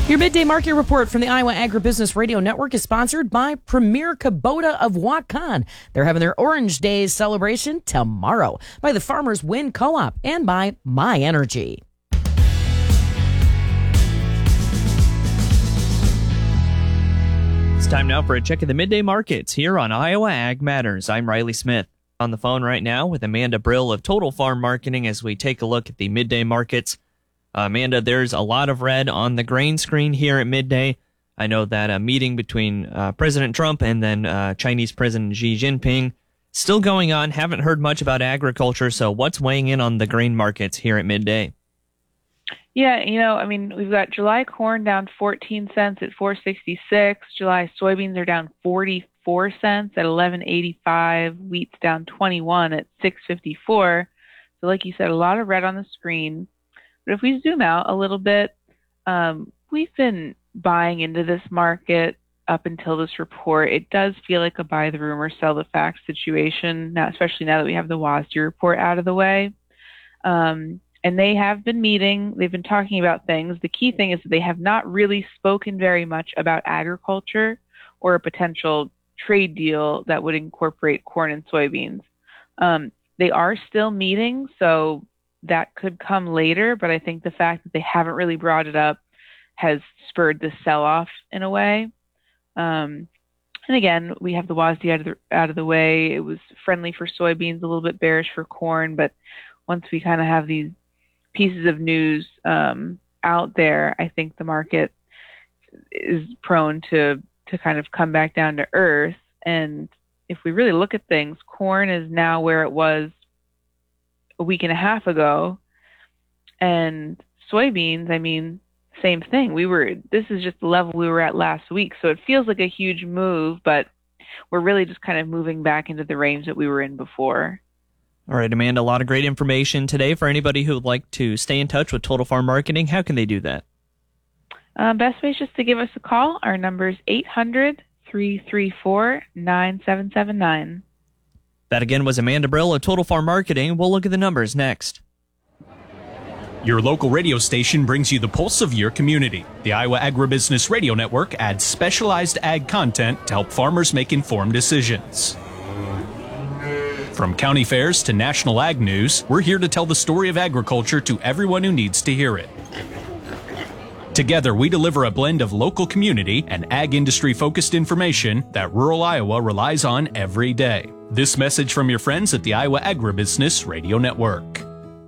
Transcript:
Your midday market report from the Iowa Agribusiness Radio Network is sponsored by Premier Kubota of Waukon. They're having their Orange Days celebration tomorrow, by the Farmers Win Co-op, and by My Energy. It's time now for a check of the midday markets here on Iowa Ag Matters. I'm Riley Smith. On the phone right now with Amanda Brill of Total Farm Marketing as we take a look at the midday markets. Amanda, there's a lot of red on the grain screen here at midday. I know that a meeting between President Trump and then Chinese President Xi Jinping still going on. Haven't heard much about agriculture, so what's weighing in on the grain markets here at midday? Yeah, we've got July corn down 14 cents at $4.66. July soybeans are down 44 cents at $11.85. Wheat's down 21 at $6.54. So like you said, a lot of red on the screen. But if we zoom out a little bit, we've been buying into this market up until this report. It does feel like a buy the rumor, sell the facts situation, now, especially now that we have the WASDE report out of the way. And they have been meeting. They've been talking about things. The key thing is that they have not really spoken very much about agriculture or a potential trade deal that would incorporate corn and soybeans. They are still meeting, so that could come later, but I think the fact that they haven't really brought it up has spurred the sell-off in a way. And again, we have the WASDE out of the way. It was friendly for soybeans, a little bit bearish for corn, but once we kind of have these pieces of news out there, I think the market is prone to kind of come back down to earth. And if we really look at things, corn is now where it was a week and a half ago, and soybeans, same thing. This is just the level we were at last week, so it feels like a huge move, but we're really just kind of moving back into the range that we were in before. All right, Amanda, a lot of great information today. For anybody who would like to stay in touch with Total Farm Marketing, how can they do that? Best way is just to give us a call. Our number is 800-334-9779. That again was Amanda Brill of Total Farm Marketing. We'll look at the numbers next. Your local radio station brings you the pulse of your community. The Iowa Agribusiness Radio Network adds specialized ag content to help farmers make informed decisions. From county fairs to national ag news, we're here to tell the story of agriculture to everyone who needs to hear it. Together, we deliver a blend of local community and ag industry-focused information that rural Iowa relies on every day. This message from your friends at the Iowa Agribusiness Radio Network.